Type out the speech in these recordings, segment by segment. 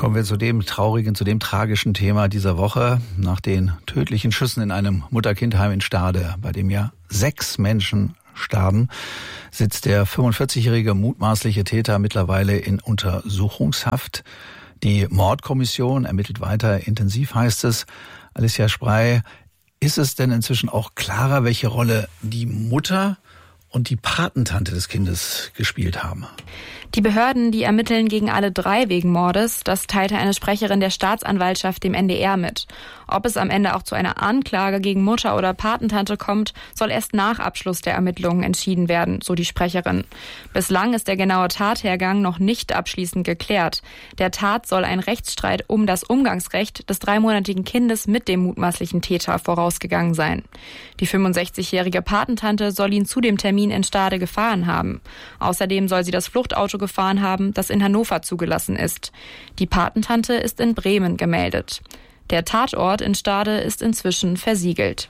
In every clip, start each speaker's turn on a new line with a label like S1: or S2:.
S1: Kommen wir zu dem traurigen, zu dem tragischen Thema dieser Woche. Nach den tödlichen Schüssen in einem Mutter-Kind-Heim in Stade, bei dem ja 6 Menschen starben, sitzt der 45-jährige mutmaßliche Täter mittlerweile in Untersuchungshaft. Die Mordkommission ermittelt weiter intensiv, heißt es. Alicia Sprey, ist es denn inzwischen auch klarer, welche Rolle die Mutter und die Patentante des Kindes gespielt haben?
S2: Die Behörden, die ermitteln gegen alle 3 wegen Mordes. Das teilte eine Sprecherin der Staatsanwaltschaft dem NDR mit. Ob es am Ende auch zu einer Anklage gegen Mutter oder Patentante kommt, soll erst nach Abschluss der Ermittlungen entschieden werden, so die Sprecherin. Bislang ist der genaue Tathergang noch nicht abschließend geklärt. Der Tat soll ein Rechtsstreit um das Umgangsrecht des 3-monatigen Kindes mit dem mutmaßlichen Täter vorausgegangen sein. Die 65-jährige Patentante soll ihn zu dem Termin in Stade gefahren haben. Außerdem soll sie das Fluchtauto gefahren haben, das in Hannover zugelassen ist. Die Patentante ist in Bremen gemeldet. Der Tatort in Stade ist inzwischen versiegelt.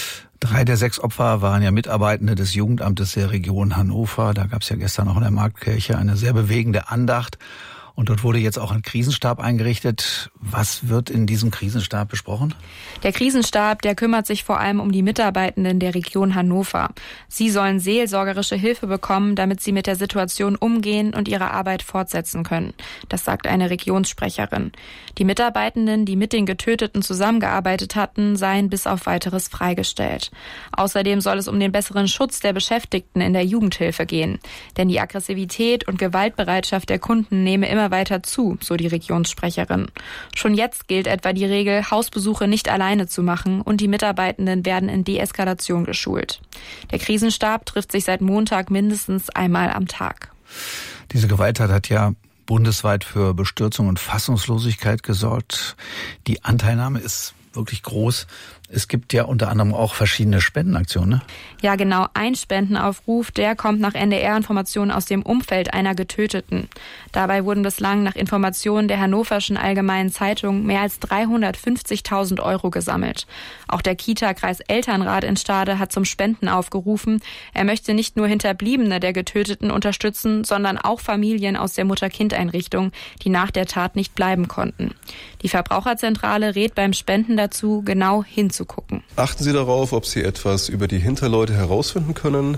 S1: 3 der 6 Opfer waren ja Mitarbeitende des Jugendamtes der Region Hannover. Da gab es ja gestern auch in der Marktkirche eine sehr bewegende Andacht. Und dort wurde jetzt auch ein Krisenstab eingerichtet. Was wird in diesem Krisenstab besprochen?
S2: Der Krisenstab, der kümmert sich vor allem um die Mitarbeitenden der Region Hannover. Sie sollen seelsorgerische Hilfe bekommen, damit sie mit der Situation umgehen und ihre Arbeit fortsetzen können. Das sagt eine Regionssprecherin. Die Mitarbeitenden, die mit den Getöteten zusammengearbeitet hatten, seien bis auf Weiteres freigestellt. Außerdem soll es um den besseren Schutz der Beschäftigten in der Jugendhilfe gehen. Denn die Aggressivität und Gewaltbereitschaft der Kunden nehme immer weiter zu, so die Regionssprecherin. Schon jetzt gilt etwa die Regel, Hausbesuche nicht alleine zu machen, und die Mitarbeitenden werden in Deeskalation geschult. Der Krisenstab trifft sich seit Montag mindestens einmal am Tag.
S1: Diese Gewalttat hat ja bundesweit für Bestürzung und Fassungslosigkeit gesorgt. Die Anteilnahme ist wirklich groß. Es gibt ja unter anderem auch verschiedene Spendenaktionen, ne?
S2: Ja, genau. Ein Spendenaufruf, der kommt nach NDR-Informationen aus dem Umfeld einer Getöteten. Dabei wurden bislang nach Informationen der Hannoverschen Allgemeinen Zeitung mehr als 350.000 € gesammelt. Auch der Kita-Kreis Elternrat in Stade hat zum Spenden aufgerufen. Er möchte nicht nur Hinterbliebene der Getöteten unterstützen, sondern auch Familien aus der Mutter-Kind-Einrichtung, die nach der Tat nicht bleiben konnten. Die Verbraucherzentrale rät beim Spenden dazu, genau hinzugucken.
S3: Achten Sie darauf, ob Sie etwas über die Hinterleute herausfinden können,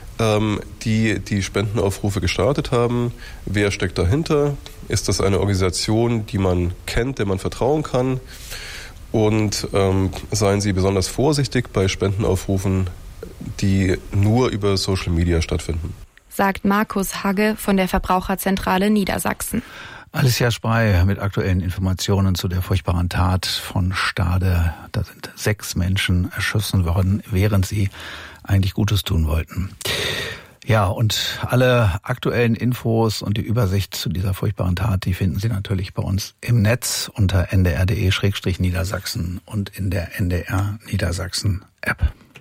S3: die Spendenaufrufe gestartet haben. Wer steckt dahinter? Ist das eine Organisation, die man kennt, der man vertrauen kann? Und seien Sie besonders vorsichtig bei Spendenaufrufen, die nur über Social Media stattfinden.
S2: Sagt Markus Hagge von der Verbraucherzentrale Niedersachsen.
S1: Alicia Sprey mit aktuellen Informationen zu der furchtbaren Tat von Stade. Da sind 6 Menschen erschossen worden, während sie eigentlich Gutes tun wollten. Ja, und alle aktuellen Infos und die Übersicht zu dieser furchtbaren Tat, die finden Sie natürlich bei uns im Netz unter ndr.de/Niedersachsen und in der NDR Niedersachsen App.